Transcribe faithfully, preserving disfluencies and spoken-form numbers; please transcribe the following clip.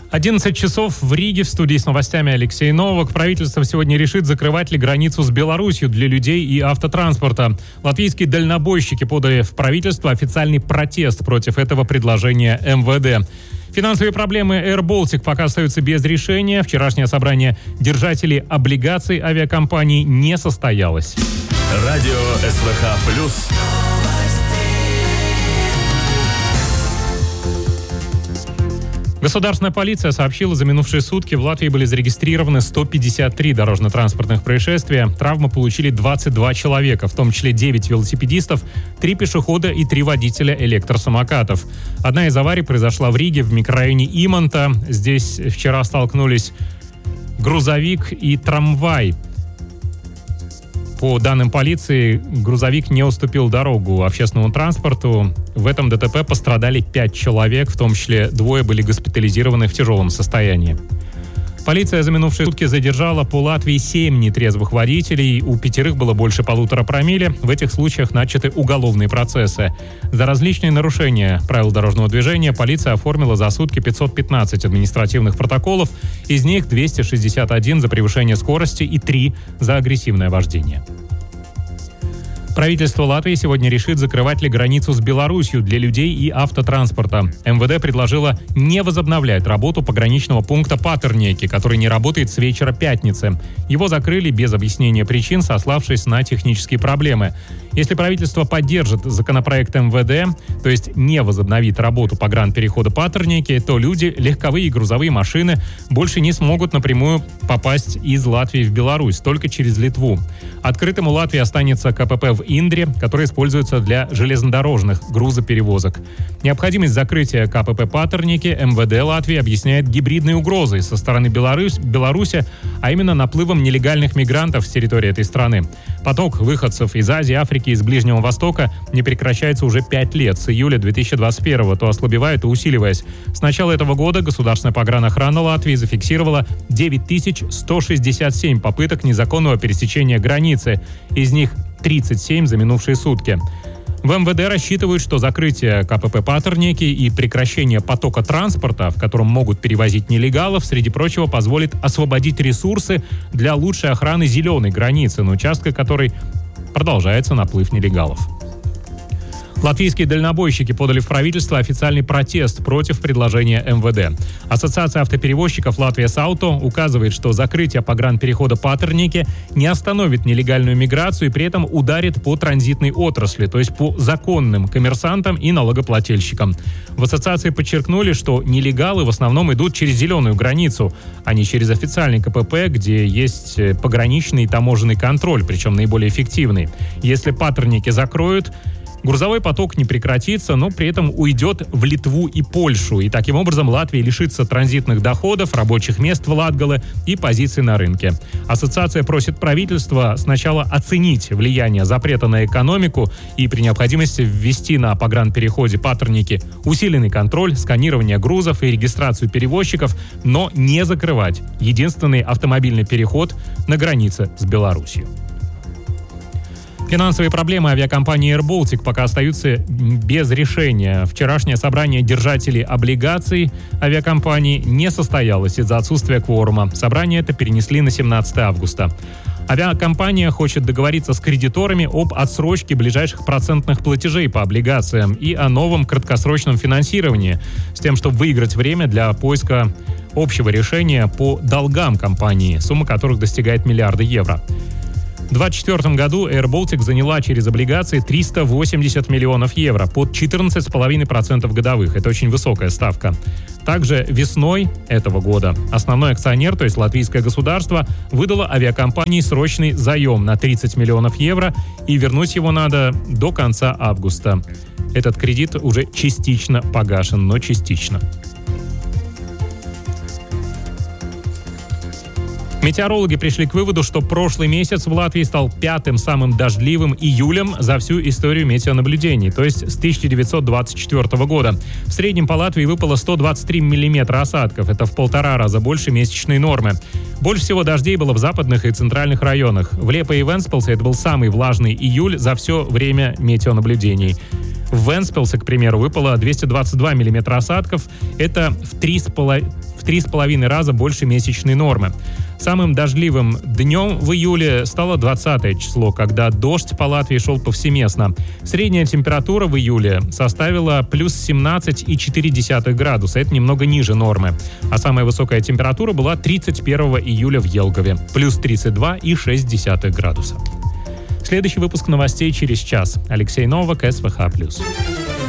одиннадцать часов в Риге. В студии с новостями Алексей Новак. Правительство сегодня решит, закрывать ли границу с Беларусью для людей и автотранспорта. Латвийские дальнобойщики подали в правительство официальный протест против этого предложения эм вэ дэ. Финансовые проблемы Air Baltic пока остаются без решения. Вчерашнее собрание держателей облигаций авиакомпании не состоялось. Радио эс вэ ха плюс. Государственная полиция сообщила, за минувшие сутки в Латвии были зарегистрированы сто пятьдесят три дорожно-транспортных происшествия. Травмы получили двадцать два человека, в том числе девять велосипедистов, три пешехода и три водителя электросамокатов. Одна из аварий произошла в Риге, в микрорайоне Иманта. Здесь вчера столкнулись грузовик и трамвай. По данным полиции, грузовик не уступил дорогу общественному транспорту. В этом дэ тэ пэ пострадали пять человек, в том числе двое были госпитализированы в тяжелом состоянии. Полиция за минувшие сутки задержала по Латвии семь нетрезвых водителей. У пятерых было больше полутора промилле. В этих случаях начаты уголовные процессы. За различные нарушения правил дорожного движения полиция оформила за сутки пятьсот пятнадцать административных протоколов. Из них двести шестьдесят один за превышение скорости и три за агрессивное вождение. Правительство Латвии сегодня решит, закрывать ли границу с Беларусью для людей и автотранспорта. эм вэ дэ предложила не возобновлять работу пограничного пункта Патернеки, который не работает с вечера пятницы. Его закрыли без объяснения причин, сославшись на технические проблемы. Если правительство поддержит законопроект эм вэ дэ, то есть не возобновит работу погранперехода Патернеки, то люди, легковые и грузовые машины больше не смогут напрямую попасть из Латвии в Беларусь, только через Литву. Открытым у Латвии останется ка пэ пэ в Индре, который используется для железнодорожных грузоперевозок. Необходимость закрытия ка пэ пэ Патернеки эм вэ дэ Латвии объясняет гибридной угрозой со стороны Беларусь, Беларуси, а именно наплывом нелегальных мигрантов с территории этой страны. Поток выходцев из Азии, Африки и из Ближнего Востока не прекращается уже пять лет, с июля две тысячи двадцать первого, то ослабевая, то усиливаясь. С начала этого года Государственная погранохрана Латвии зафиксировала девять тысяч сто шестьдесят семь попыток незаконного пересечения границы, из них тридцать семь за минувшие сутки. В эм вэ дэ рассчитывают, что закрытие ка пэ пэ Патернеки и прекращение потока транспорта, в котором могут перевозить нелегалов, среди прочего, позволит освободить ресурсы для лучшей охраны зеленой границы, на участке которой продолжается наплыв нелегалов. Латвийские дальнобойщики подали в правительство официальный протест против предложения эм вэ дэ. Ассоциация автоперевозчиков «Латвия Сауто» указывает, что закрытие погранперехода Патернеки не остановит нелегальную миграцию и при этом ударит по транзитной отрасли, то есть по законным коммерсантам и налогоплательщикам. В ассоциации подчеркнули, что нелегалы в основном идут через зеленую границу, а не через официальный ка пэ пэ, где есть пограничный и таможенный контроль, причем наиболее эффективный. Если Патернеки закроют, грузовой поток не прекратится, но при этом уйдет в Литву и Польшу. И таким образом Латвия лишится транзитных доходов, рабочих мест в Латгале и позиций на рынке. Ассоциация просит правительство сначала оценить влияние запрета на экономику и при необходимости ввести на погранпереходе Патернеки усиленный контроль, сканирование грузов и регистрацию перевозчиков, но не закрывать единственный автомобильный переход на границе с Беларусью. Финансовые проблемы авиакомпании Air Baltic пока остаются без решения. Вчерашнее собрание держателей облигаций авиакомпании не состоялось из-за отсутствия кворума. Собрание это перенесли на семнадцатое августа. Авиакомпания хочет договориться с кредиторами об отсрочке ближайших процентных платежей по облигациям и о новом краткосрочном финансировании, с тем, чтобы выиграть время для поиска общего решения по долгам компании, сумма которых достигает миллиарда евро. В две тысячи двадцать четвёртом году Air Baltic заняла через облигации триста восемьдесят миллионов евро под четырнадцать целых пять десятых процента годовых. Это очень высокая ставка. Также весной этого года основной акционер, то есть латвийское государство, выдало авиакомпании срочный заем на тридцать миллионов евро, и вернуть его надо до конца августа. Этот кредит уже частично погашен, но частично. Метеорологи пришли к выводу, что прошлый месяц в Латвии стал пятым самым дождливым июлем за всю историю метеонаблюдений, то есть с тысяча девятьсот двадцать четвёртого года. В среднем по Латвии выпало сто двадцать три миллиметра осадков. Это в полтора раза больше месячной нормы. Больше всего дождей было в западных и центральных районах. В Лепо и Вентспилсе это был самый влажный июль за все время метеонаблюдений. В Вентспилсе, к примеру, выпало двести двадцать два миллиметра осадков. Это в три с половиной раза больше месячной нормы. Самым дождливым днем в июле стало двадцатое число, когда дождь по Латвии шел повсеместно. Средняя температура в июле составила плюс семнадцать и четыре десятых градуса. Это немного ниже нормы. А самая высокая температура была тридцать первого июля в Елгове. Плюс тридцать два и шесть десятых градуса. Следующий выпуск новостей через час. Алексей Новак, СВХ+.